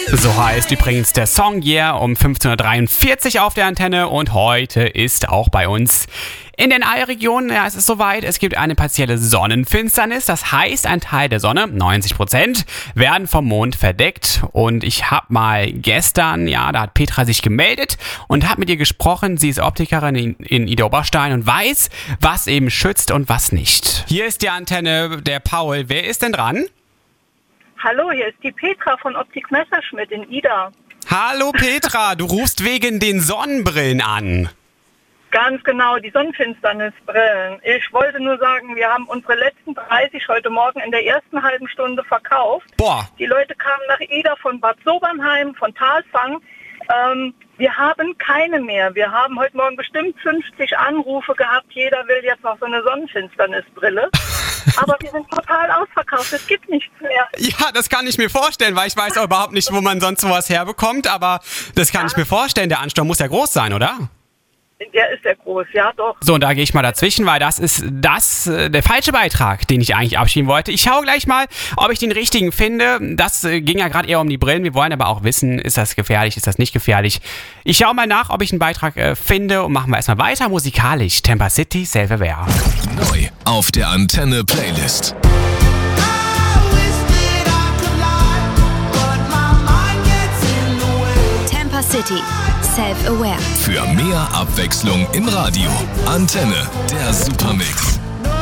So heißt übrigens der Song Yeah um 15.43 Uhr auf der Antenne und heute ist auch bei uns in den Eilregionen, es ist soweit, es gibt eine partielle Sonnenfinsternis, das heißt ein Teil der Sonne, 90%, werden vom Mond verdeckt und ich habe mal gestern, da hat Petra sich gemeldet und hat mit ihr gesprochen, sie ist Optikerin in Idar-Oberstein und weiß, was eben schützt und was nicht. Hier ist die Antenne, der Paul, wer ist denn dran? Hallo, hier ist die Petra von Optik Messerschmidt in Ida. Hallo Petra, du rufst wegen den Sonnenbrillen an. Ganz genau, die Sonnenfinsternisbrillen. Ich wollte nur sagen, wir haben unsere letzten 30 heute Morgen in der ersten halben Stunde verkauft. Boah. Die Leute kamen nach Ida von Bad Sobernheim, von Talfang. Wir haben keine mehr. Wir haben heute Morgen bestimmt 50 Anrufe gehabt. Jeder will jetzt noch so eine Sonnenfinsternisbrille. Aber wir sind total ausverkauft. Es gibt nichts mehr. Ja, das kann ich mir vorstellen, weil ich weiß auch überhaupt nicht, wo man sonst sowas herbekommt. Aber das kann ich mir vorstellen. Der Ansturm muss ja groß sein, oder? Der ist sehr groß, ja doch. So, und da gehe ich mal dazwischen, weil das ist der falsche Beitrag, den ich eigentlich abschieben wollte. Ich schaue gleich mal, ob ich den richtigen finde. Das ging ja gerade eher um die Brillen. Wir wollen aber auch wissen, ist das gefährlich, ist das nicht gefährlich. Ich schaue mal nach, ob ich einen Beitrag finde und machen wir erstmal weiter musikalisch. Temper City, Self-Aware. Neu auf der Antenne Playlist. Temper City, Self-Aware. Für mehr Abwechslung im Radio. Antenne, der Supermix.